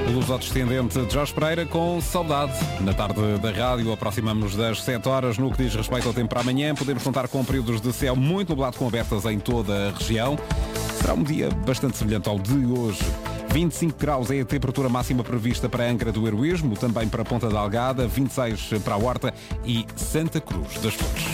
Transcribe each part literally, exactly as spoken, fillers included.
Luso-descendente Jorge Pereira com saudade. Na tarde da rádio aproximamos das sete horas. No que diz respeito ao tempo para amanhã, podemos contar com períodos de céu muito nublado com abertas em toda a região. Será um dia bastante semelhante ao de hoje. vinte e cinco graus é a temperatura máxima prevista para Angra do Heroísmo, também para Ponta da Algada, vinte e seis para a Horta e Santa Cruz das Flores.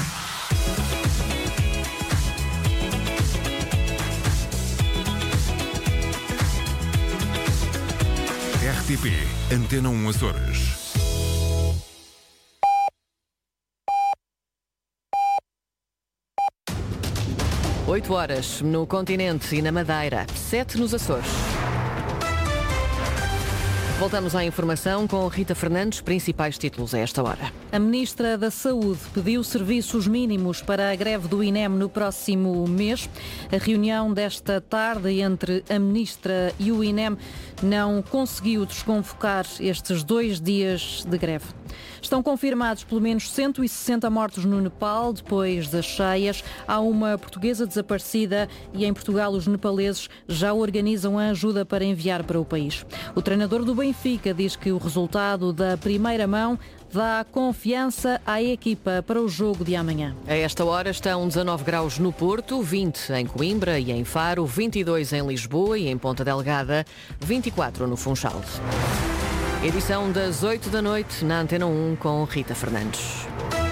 R T P Antena um Açores. oito horas no continente e na Madeira, sete nos Açores. Voltamos à informação com Rita Fernandes, principais títulos a esta hora. A Ministra da Saúde pediu serviços mínimos para a greve do INEM no próximo mês. A reunião desta tarde entre a Ministra e o INEM não conseguiu desconvocar estes dois dias de greve. Estão confirmados pelo menos cento e sessenta mortos no Nepal depois das cheias. Há uma portuguesa desaparecida e em Portugal os nepaleses já organizam a ajuda para enviar para o país. O treinador do Benfica diz que o resultado da primeira mão dá confiança à equipa para o jogo de amanhã. A esta hora estão dezanove graus no Porto, vinte em Coimbra e em Faro, vinte e dois em Lisboa e em Ponta Delgada, vinte e quatro no Funchal. Edição das oito da noite na Antena um com Rita Fernandes.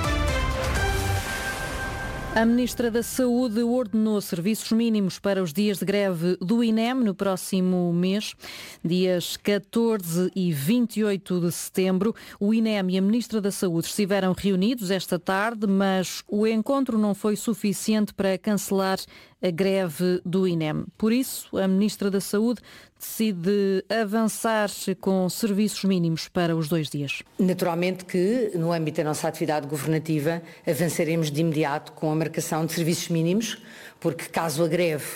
A Ministra da Saúde ordenou serviços mínimos para os dias de greve do INEM no próximo mês, dias catorze e vinte e oito de setembro. O INEM e a Ministra da Saúde estiveram reunidos esta tarde, mas o encontro não foi suficiente para cancelar a greve do INEM. Por isso, a Ministra da Saúde decide avançar com serviços mínimos para os dois dias. Naturalmente que, no âmbito da nossa atividade governativa, avançaremos de imediato com a marcação de serviços mínimos, porque caso a greve,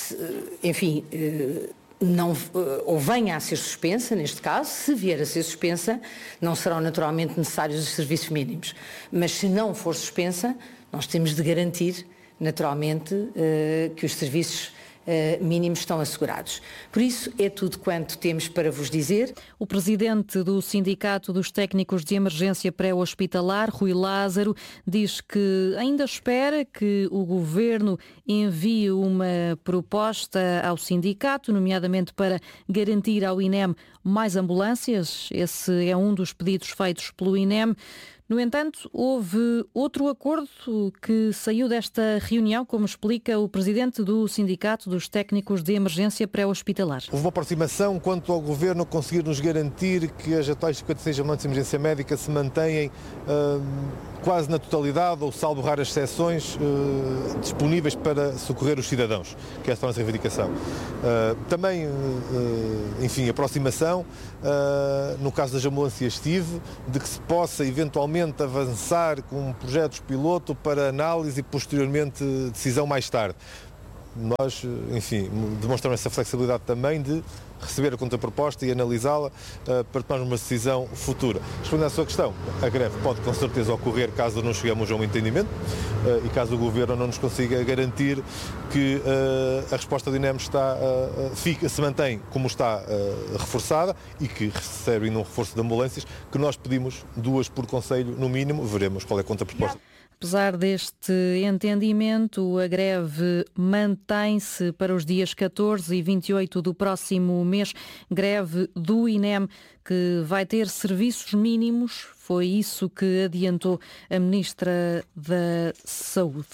enfim, não, ou venha a ser suspensa, neste caso, se vier a ser suspensa, não serão naturalmente necessários os serviços mínimos. Mas se não for suspensa, nós temos de garantir, naturalmente, que os serviços Uh, mínimos estão assegurados. Por isso, é tudo quanto temos para vos dizer. O presidente do Sindicato dos Técnicos de Emergência Pré-Hospitalar, Rui Lázaro, diz que ainda espera que o Governo envie uma proposta ao sindicato, nomeadamente para garantir ao INEM mais ambulâncias. Esse é um dos pedidos feitos pelo INEM. No entanto, houve outro acordo que saiu desta reunião, como explica o presidente do Sindicato dos Técnicos de Emergência Pré-Hospitalar. Houve uma aproximação quanto ao Governo conseguir nos garantir que as atuais cinquenta e seis ambulantes de emergência médica se mantêm uh, quase na totalidade, ou salvo raras exceções, uh, disponíveis para socorrer os cidadãos, que é esta a nossa reivindicação. Uh, também, uh, enfim, aproximação, uh, no caso das ambulâncias T I V, de que se possa eventualmente avançar com projetos piloto para análise e posteriormente decisão mais tarde. Nós, enfim, demonstramos essa flexibilidade também de receber a contraproposta e analisá-la uh, para tomarmos uma decisão futura. Respondendo à sua questão, a greve pode com certeza ocorrer caso não cheguemos a um entendimento uh, e caso o Governo não nos consiga garantir que uh, a resposta do INEM está, uh, fica, se mantém como está uh, reforçada e que recebe um reforço de ambulâncias, que nós pedimos duas por conselho no mínimo, veremos qual é a contraproposta. Apesar deste entendimento, a greve mantém-se para os dias catorze e vinte e oito do próximo mês. Greve do INEM, que vai ter serviços mínimos. Foi isso que adiantou a Ministra da Saúde.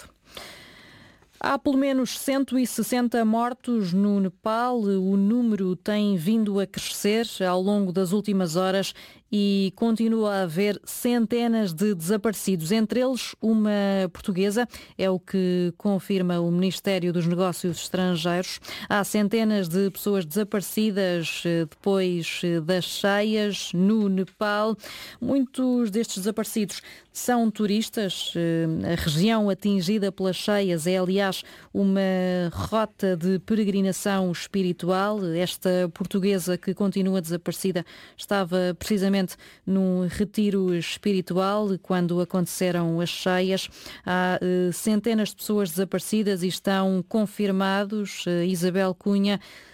Há pelo menos cento e sessenta mortos no Nepal. O número tem vindo a crescer ao longo das últimas horas e continua a haver centenas de desaparecidos, entre eles uma portuguesa, é o que confirma o Ministério dos Negócios Estrangeiros. Há centenas de pessoas desaparecidas depois das cheias no Nepal. Muitos destes desaparecidos são turistas. A região atingida pelas cheias é, aliás, uma rota de peregrinação espiritual. Esta portuguesa que continua desaparecida estava precisamente num retiro espiritual quando aconteceram as cheias. Há uh, centenas de pessoas desaparecidas e estão confirmados, uh, Isabel Cunha,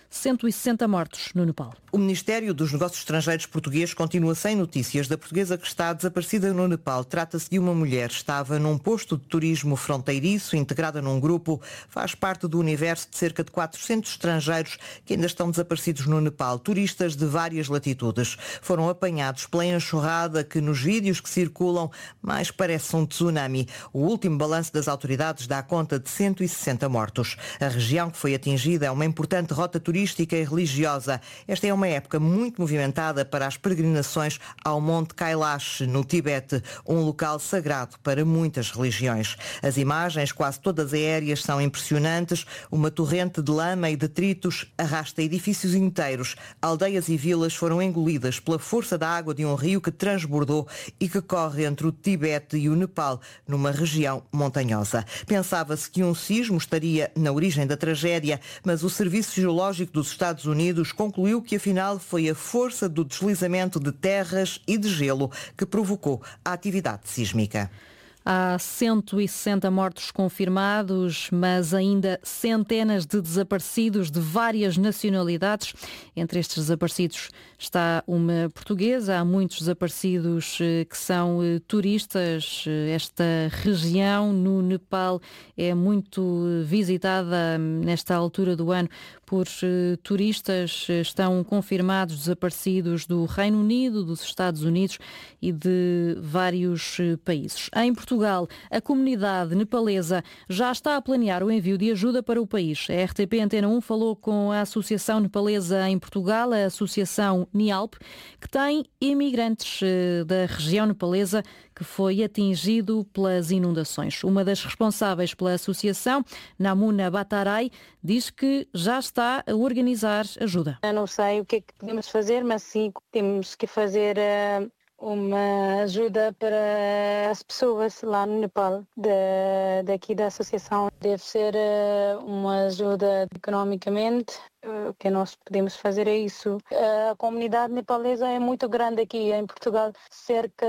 cento e sessenta mortos no Nepal. O Ministério dos Negócios Estrangeiros português continua sem notícias da portuguesa que está desaparecida no Nepal. Trata-se de uma mulher. Estava num posto de turismo fronteiriço, integrada num grupo. Faz parte do universo de cerca de quatrocentos estrangeiros que ainda estão desaparecidos no Nepal. Turistas de várias latitudes. Foram apanhados pela enxurrada que nos vídeos que circulam mais parece um tsunami. O último balanço das autoridades dá conta de cento e sessenta mortos. A região que foi atingida é uma importante rota turística e religiosa. Esta é uma época muito movimentada para as peregrinações ao Monte Kailash, no Tibete, um local sagrado para muitas religiões. As imagens, quase todas aéreas, são impressionantes. Uma torrente de lama e detritos arrasta edifícios inteiros. Aldeias e vilas foram engolidas pela força da água de um rio que transbordou e que corre entre o Tibete e o Nepal, numa região montanhosa. Pensava-se que um sismo estaria na origem da tragédia, mas o Serviço Geológico dos Estados Unidos concluiu que afinal foi a força do deslizamento de terras e de gelo que provocou a atividade sísmica. Há cento e sessenta mortos confirmados, mas ainda centenas de desaparecidos de várias nacionalidades. Entre estes desaparecidos está uma portuguesa. Há muitos desaparecidos que são turistas. Esta região no Nepal é muito visitada nesta altura do ano por turistas. Estão confirmados desaparecidos do Reino Unido, dos Estados Unidos e de vários países. Em Portugal, a comunidade nepalesa já está a planear o envio de ajuda para o país. A R T P Antena um falou com a Associação Nepalesa em Portugal, a Associação NIALP, que tem imigrantes da região nepalesa que foi atingido pelas inundações. Uma das responsáveis pela associação, Namuna Batarai, diz que já está a organizar ajuda. Eu não sei o que é que podemos fazer, mas sim, temos que fazer uh, uma ajuda para as pessoas lá no Nepal, de, daqui da associação. Deve ser uh, uma ajuda economicamente. O que nós podemos fazer é isso. A comunidade nepalesa é muito grande aqui em Portugal. Cerca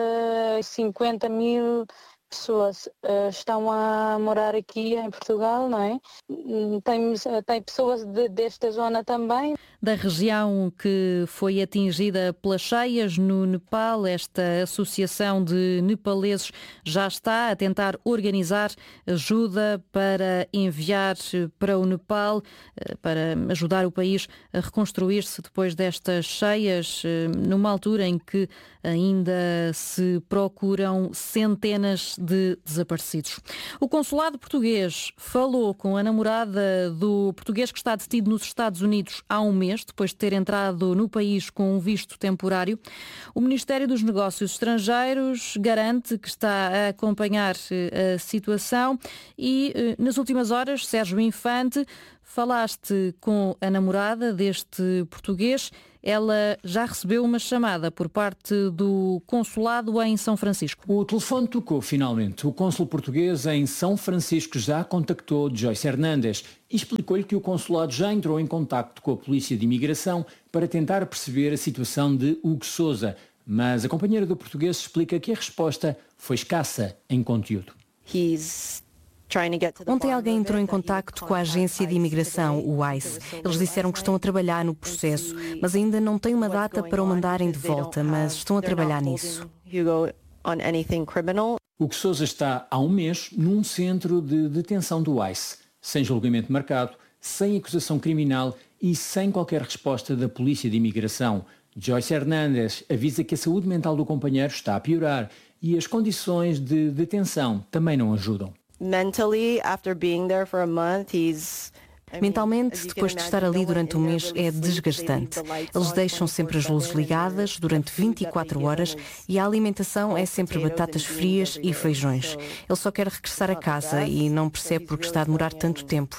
de cinquenta mil pessoas uh, estão a morar aqui em Portugal, não é? Tem, tem pessoas de, desta zona também. Da região que foi atingida pelas cheias no Nepal, esta associação de nepaleses já está a tentar organizar ajuda para enviar para o Nepal, para ajudar o país a reconstruir-se depois destas cheias, numa altura em que ainda se procuram centenas de desaparecidos. O consulado português falou com a namorada do português que está detido nos Estados Unidos há um mês, depois de ter entrado no país com um visto temporário. O Ministério dos Negócios Estrangeiros garante que está a acompanhar a situação e, nas últimas horas, Sérgio Infante, falaste com a namorada deste português. Ela já recebeu uma chamada por parte do consulado em São Francisco. O telefone tocou finalmente. O cônsul português em São Francisco já contactou Joyce Hernandes e explicou-lhe que o consulado já entrou em contacto com a Polícia de Imigração para tentar perceber a situação de Hugo Sousa. Mas a companheira do português explica que a resposta foi escassa em conteúdo. He's Ontem alguém entrou em contacto com a agência de imigração, o ICE. Eles disseram que estão a trabalhar no processo, mas ainda não têm uma data para o mandarem de volta, mas estão a trabalhar nisso. O que Sousa está há um mês num centro de detenção do ICE, sem julgamento marcado, sem acusação criminal e sem qualquer resposta da Polícia de Imigração. Joyce Hernandes avisa que a saúde mental do companheiro está a piorar e as condições de detenção também não ajudam. Mentalmente, depois de estar ali durante um mês, é desgastante. Eles deixam sempre as luzes ligadas durante vinte e quatro horas e a alimentação é sempre batatas frias e feijões. Ele só quer regressar a casa e não percebe porque está a demorar tanto tempo.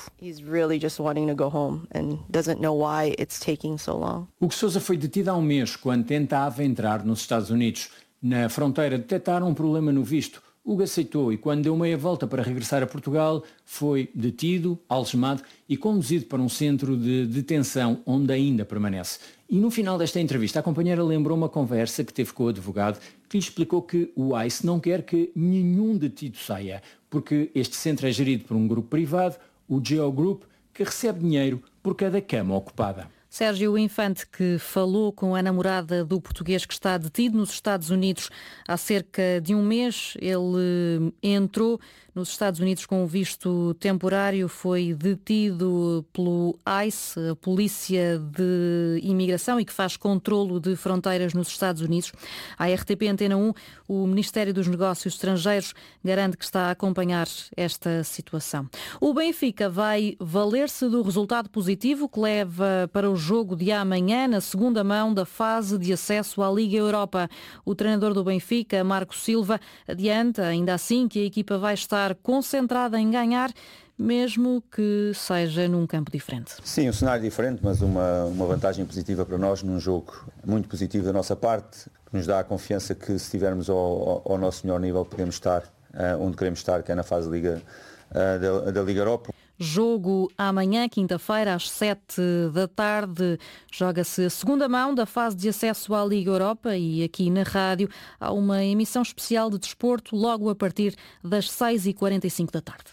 O que Sousa foi detido há um mês quando tentava entrar nos Estados Unidos. Na fronteira detectaram um problema no visto. Hugo aceitou e, quando deu meia volta para regressar a Portugal, foi detido, algemado e conduzido para um centro de detenção onde ainda permanece. E no final desta entrevista, a companheira lembrou uma conversa que teve com o advogado que lhe explicou que o ICE não quer que nenhum detido saia, porque este centro é gerido por um grupo privado, o Geo Group, que recebe dinheiro por cada cama ocupada. Sérgio Infante, que falou com a namorada do português que está detido nos Estados Unidos há cerca de um mês. Ele entrou nos Estados Unidos com um visto temporário, foi detido pelo ICE, a Polícia de Imigração, e que faz controlo de fronteiras nos Estados Unidos. À R T P Antena um, o Ministério dos Negócios Estrangeiros garante que está a acompanhar esta situação. O Benfica vai valer-se do resultado positivo que leva para o jogo de amanhã, na segunda mão da fase de acesso à Liga Europa. O treinador do Benfica, Marco Silva, adianta ainda assim que a equipa vai estar concentrada em ganhar, mesmo que seja num campo diferente. Sim, um cenário diferente, mas uma, uma vantagem positiva para nós num jogo muito positivo da nossa parte, que nos dá a confiança que, se estivermos ao, ao, ao nosso melhor nível, podemos estar uh, onde queremos estar, que é na fase de Liga, uh, da, da Liga Europa. Jogo amanhã, quinta-feira, às sete da tarde. Joga-se a segunda mão da fase de acesso à Liga Europa e aqui na rádio há uma emissão especial de desporto logo a partir das seis e quarenta e cinco da tarde.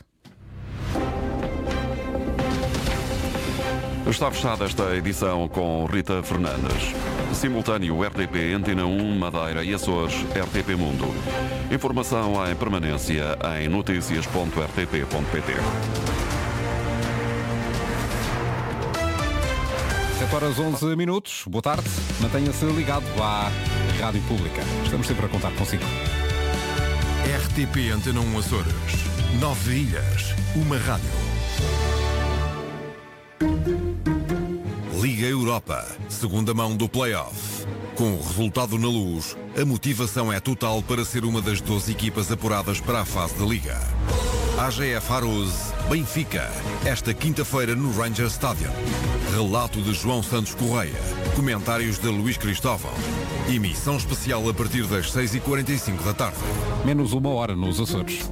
Está fechada esta edição com Rita Fernandes. Simultâneo R T P Antena um, Madeira e Açores, R T P Mundo. Informação em permanência em notícias ponto r t p ponto p t. sete horas onze minutos. Boa tarde. Mantenha-se ligado à Rádio Pública. Estamos sempre a contar consigo. R T P Antena um Açores. Nove ilhas. Uma rádio. Liga Europa. Segunda mão do play-off. Com o resultado na luz, a motivação é total para ser uma das doze equipas apuradas para a fase da Liga. A G F Arouse, Benfica, esta quinta-feira no Ranger Stadium. Relato de João Santos Correia. Comentários de Luís Cristóvão. Emissão especial a partir das seis e quarenta e cinco da tarde. Menos uma hora nos Açores.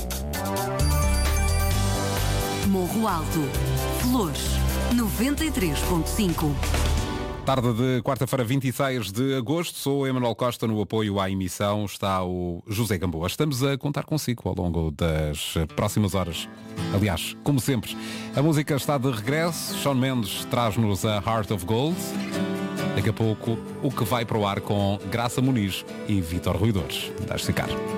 Morro Alto, Flores, noventa e três ponto cinco. Tarde de quarta-feira, vinte e seis de agosto. Sou Emanuel Costa, no apoio à emissão está o José Gamboa. Estamos a contar consigo ao longo das próximas horas. Aliás, como sempre, a música está de regresso. Shawn Mendes traz-nos a Heart of Gold. Daqui a pouco, o que vai para o ar com Graça Muniz e Vítor Ruidores. Deixe-se ficar.